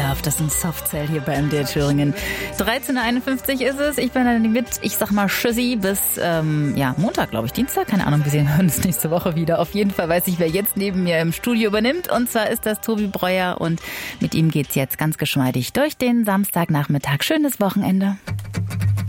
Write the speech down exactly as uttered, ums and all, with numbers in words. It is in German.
Love, das ist ein Softcell hier bei M D R Thüringen. dreizehn Uhr einundfünfzig ist es, ich bin dann mit, ich sag mal Tschüssi bis ähm, ja, Montag, glaube ich, Dienstag, keine Ahnung, wir sehen uns nächste Woche wieder. Auf jeden Fall weiß ich, wer jetzt neben mir im Studio übernimmt, und zwar ist das Tobi Breuer, und mit ihm geht's jetzt ganz geschmeidig durch den Samstagnachmittag. Schönes Wochenende.